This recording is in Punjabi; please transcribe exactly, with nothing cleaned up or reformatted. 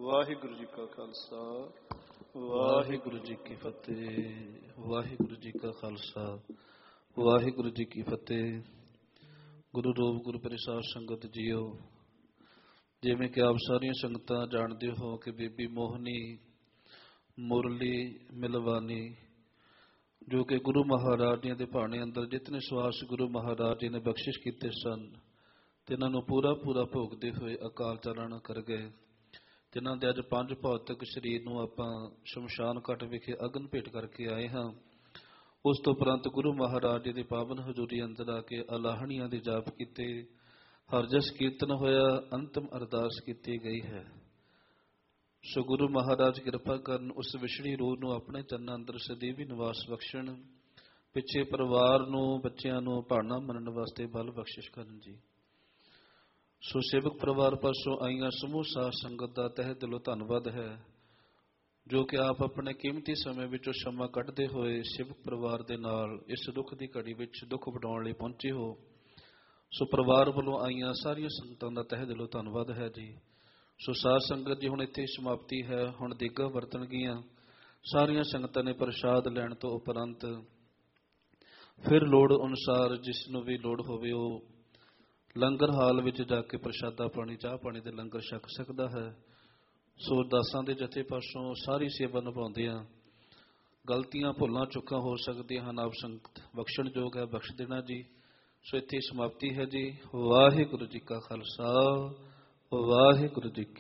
ਵਾਹਿਗੁਰੂ ਜੀ ਕਾ ਖਾਲਸਾ, ਵਾਹਿਗੁਰੂ ਜੀ ਕੀ ਫਤਿਹ। ਵਾਹਿਗੁਰੂ ਜੀ ਕਾ ਖਾਲਸਾ, ਵਾਹਿਗੁਰੂ ਜੀ ਕੀ ਫਤਿਹ। ਗੁਰੂ ਰੂਪ ਗੁਰਪੁਰੀ ਸਾਧ ਸੰਗਤ ਜੀਓ, ਜਿਵੇਂ ਕਿ ਆਪ ਸਾਰੀਆਂ ਸੰਗਤਾਂ ਜਾਣਦੇ ਹੋ ਕਿ ਬੀਬੀ ਮੋਹਨੀ ਮੁਰਲੀ ਮਿਲਵਾਨੀ, ਜੋ ਕਿ ਗੁਰੂ ਮਹਾਰਾਜ ਜੀ ਦੇ ਭਾਣੇ ਅੰਦਰ ਜਿਤਨੇ ਸਵਾਸ ਗੁਰੂ ਮਹਾਰਾਜ ਜੀ ਨੇ ਬਖਸ਼ਿਸ਼ ਕੀਤੇ ਸਨ, ਤਿੰਨਾਂ ਨੂੰ ਪੂਰਾ ਪੂਰਾ ਭੋਗਦੇ ਹੋਏ ਅਕਾਲ ਚਲਾਣਾ ਕਰ ਗਏ। ਜਿਨ੍ਹਾਂ ਦੇ ਅੱਜ ਪੰਜ ਭੌਤਿਕ ਸਰੀਰ ਨੂੰ ਆਪਾਂ ਸ਼ਮਸ਼ਾਨ ਘਾਟ ਵਿਖੇ ਅਗਨ ਭੇਟ ਕਰਕੇ ਆਏ ਹਾਂ। ਉਸ ਤੋਂ ਉਪਰੰਤ ਗੁਰੂ ਮਹਾਰਾਜ ਜੀ ਦੀ ਪਾਵਨ ਹਜ਼ੂਰੀ ਅੰਦਰ ਆ ਕੇ ਅਲਾਹਣੀਆਂ ਦੇ ਜਾਪ ਕੀਤੇ, ਹਰਜਸ ਕੀਰਤਨ ਹੋਇਆ, ਅੰਤਮ ਅਰਦਾਸ ਕੀਤੀ ਗਈ ਹੈ। ਸੋ ਗੁਰੂ ਮਹਾਰਾਜ ਕਿਰਪਾ ਕਰਨ, ਉਸ ਵਿਛੜੀ ਰੂਹ ਨੂੰ ਆਪਣੇ ਚਰਨਾਂ ਅੰਦਰ ਸਦੀਵੀ ਨਿਵਾਸ ਬਖਸ਼ਣ, ਪਿੱਛੇ ਪਰਿਵਾਰ ਨੂੰ, ਬੱਚਿਆਂ ਨੂੰ ਭਾਣਾ ਮੰਨਣ ਵਾਸਤੇ ਬਲ ਬਖਸ਼ਿਸ਼ ਕਰਨ ਜੀ। ਸੋ ਸੇਵਕ ਪਰਿਵਾਰ ਪਾਸੋਂ ਆਈਆਂ ਸਮੂਹ ਸਾਧ ਸੰਗਤ ਦਾ ਤਹਿ ਦਿਲੋਂ ਧੰਨਵਾਦ ਹੈ, ਜੋ ਕਿ ਆਪ ਆਪਣੇ ਕੀਮਤੀ ਸਮੇਂ ਵਿੱਚੋਂ ਸਮਾਂ ਕੱਢਦੇ ਹੋਏ ਸੇਵਕ ਪਰਿਵਾਰ ਦੇ ਨਾਲ ਇਸ ਦੁੱਖ ਦੀ ਘੜੀ ਵਿੱਚ ਦੁੱਖ ਵੰਡਾਉਣ ਲਈ ਪਹੁੰਚੇ ਹੋ। ਸੋ ਪਰਿਵਾਰ ਵੱਲੋਂ ਆਈਆਂ ਸਾਰੀਆਂ ਸੰਗਤਾਂ ਦਾ ਤਹਿ ਦਿਲੋਂ ਧੰਨਵਾਦ ਹੈ ਜੀ। ਸੋ ਸਾਧ ਸੰਗਤ ਜੀ, ਹੁਣ ਇੱਥੇ ਸਮਾਪਤੀ ਹੈ। ਹੁਣ ਦੇਗਾ ਵਰਤਣਗੀਆਂ ਸਾਰੀਆਂ ਸੰਗਤਾਂ ਨੇ। ਪ੍ਰਸ਼ਾਦ ਲੈਣ ਤੋਂ ਉਪਰੰਤ ਫਿਰ ਲੋੜ ਅਨੁਸਾਰ ਜਿਸ ਨੂੰ ਵੀ ਲੋੜ ਹੋਵੇ ਉਹ ਲੰਗਰ ਹਾਲ ਵਿੱਚ ਜਾ ਕੇ ਪ੍ਰਸ਼ਾਦਾ ਪਾਣੀ, ਚਾਹ ਪਾਣੀ ਦੇ ਲੰਗਰ ਛਕ ਸਕਦਾ ਹੈ। ਸੋ ਦਾਸਾਂ ਦੇ ਜਥੇ ਪਾਸੋਂ ਸਾਰੀ ਸੇਵਾ ਨਿਭਾਉਂਦਿਆਂ ਗਲਤੀਆਂ ਭੁੱਲਾਂ ਚੁੱਕਾਂ ਹੋ ਸਕਦੀਆਂ ਹਨ, ਆਪ ਸੰਗਤ ਬਖਸ਼ਣਯੋਗ ਹੈ, ਬਖਸ਼ ਦੇਣਾ ਜੀ। ਸੋ ਇੱਥੇ ਸਮਾਪਤੀ ਹੈ ਜੀ। ਵਾਹਿਗੁਰੂ ਜੀ ਕਾ ਖਾਲਸਾ, ਵਾਹਿਗੁਰੂ ਜੀ ਕੀ